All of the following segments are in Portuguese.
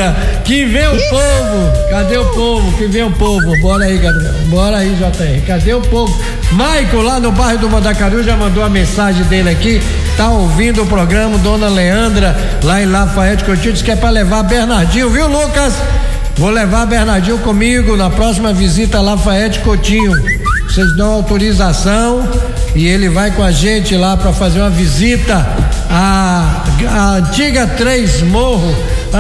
Leandra, que vem o povo. Cadê o povo? Que vem o povo. Bora aí, Gabriel. Bora aí, JR. Cadê o povo? Maico, lá no bairro do Mandacaru, já mandou a mensagem dele aqui. Tá ouvindo o programa, dona Leandra, lá em Lafayette Coutinho, disse que é pra levar Bernardinho, viu, Lucas? Vou levar Bernardinho comigo na próxima visita a Lafayette Coutinho. Vocês dão autorização e ele vai com a gente lá para fazer uma visita à antiga Três Morro.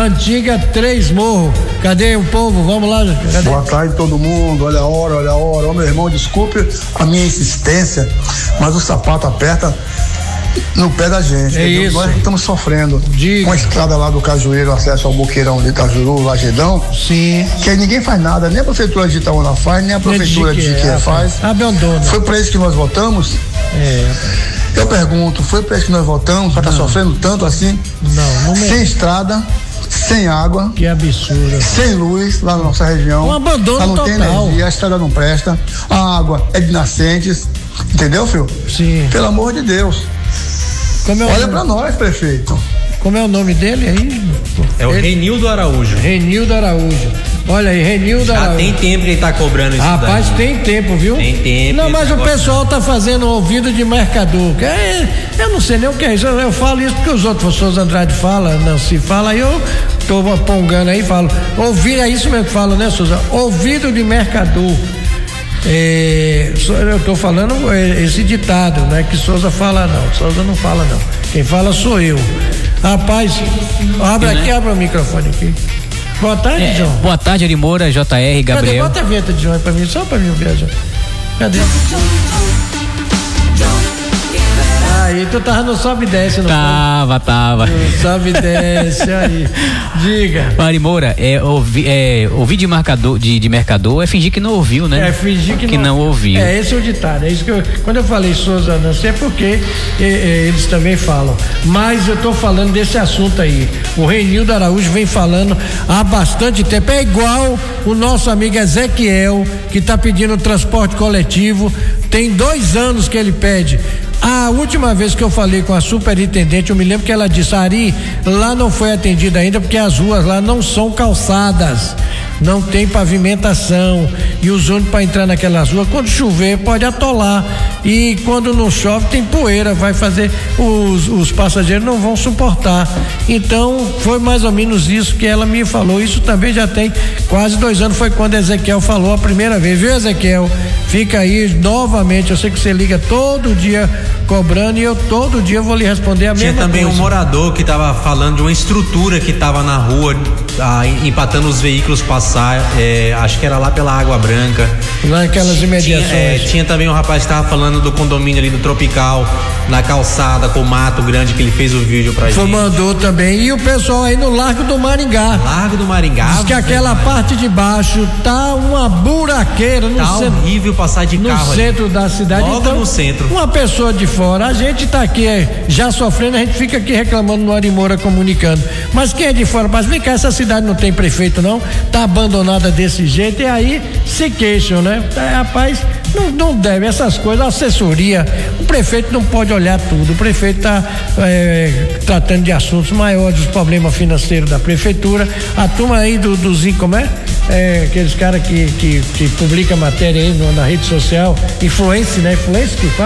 Cadê o povo? Vamos lá. Cadê? Boa tarde todo mundo, olha a hora. Ô meu irmão, desculpe a minha insistência, mas o sapato aperta no pé da gente, é isso. Nós estamos sofrendo. Diga. Com a estrada lá do Cajueiro, acesso ao Boqueirão de Itajuru, Lagedão. Sim. Que aí ninguém faz nada, nem a prefeitura de Itaúna faz, nem a prefeitura de Jiquié faz. Abandona. Foi para isso que nós votamos? Eu pergunto, foi para isso que nós votamos, para estar sofrendo tanto assim? Não sem estrada, sem água. Que absurdo. Sem luz lá na nossa região. Um abandono lá não total. tem energia, a estrada não presta, a água é de nascentes, entendeu, filho? Sim. Pelo amor de Deus. Olha pra nós, prefeito. Como é o nome dele aí? É o Renildo Araújo. Olha aí, Renildo Araújo. Já tem tempo que ele tá cobrando isso. Rapaz, tem tempo, viu? Tem tempo. Não, mas o pessoal tá fazendo ouvido de mercador. Eu não sei nem o que é isso. Eu falo isso porque os outros, o Souza Andrade fala, não se fala, aí eu tô pongando aí e falo. Ouvir, é isso mesmo que fala, né, Souza? Ouvido de mercador. Eu tô falando esse ditado, não é que Souza fala não, Souza não fala não, quem fala sou eu. Rapaz, abre o microfone aqui. Boa tarde, João. Boa tarde, Ari Moura, JR, Gabriel. Cadê? Bota a vinheta de João pra mim, só pra mim ouvir. Cadê? Aí, tu tava no sobe e desce, não Tava. No sobe e desce, aí. Diga. Ari Moura, ouvir de mercador é fingir que não ouviu, né? É fingir que não ouviu. Esse é o ditado. É isso que quando eu falei Souza, não sei porque eles também falam. Mas eu tô falando desse assunto aí. O Renildo Araújo vem falando há bastante tempo. É igual o nosso amigo Ezequiel, que tá pedindo transporte coletivo. Tem 2 anos que ele pede. A última vez que eu falei com a superintendente, eu me lembro que ela disse: Ari, lá não foi atendida ainda porque as ruas lá não são calçadas, não tem pavimentação, e os ônibus para entrar naquelas ruas, quando chover pode atolar, e quando não chove tem poeira, vai fazer, os passageiros não vão suportar. Então foi mais ou menos isso que ela me falou. Isso também já tem quase 2 anos, foi quando Ezequiel falou a primeira vez, viu, Ezequiel? Fica aí novamente, eu sei que você liga todo dia cobrando, e eu todo dia vou lhe responder a mesma coisa. Tinha também um morador que estava falando de uma estrutura que estava na rua, empatando os veículos passar, acho que era lá pela Água Branca. Lá naquelas imediações. Tinha também um rapaz que estava falando do condomínio ali do Tropical, na calçada com mato grande, que ele fez o vídeo pra gente. Mandou também. E o pessoal aí no Largo do Maringá. Diz que aquela parte de baixo tá uma buraqueira no centro. Horrível passar de carro no centro da cidade. Logo então, no centro. Uma pessoa de fora, a gente tá aqui já sofrendo, a gente fica aqui reclamando no Ari Moura comunicando. Mas quem é de fora, mas vem cá, essa cidade não tem prefeito não, tá abandonada desse jeito, e aí se queixam, né? Rapaz, não deve essas coisas, a assessoria, o prefeito não pode olhar tudo, o prefeito tá tratando de assuntos maiores, dos problemas financeiros da prefeitura, a turma aí dos como é? Aqueles caras que publica matéria aí na rede social, influência, né? Influência que faz.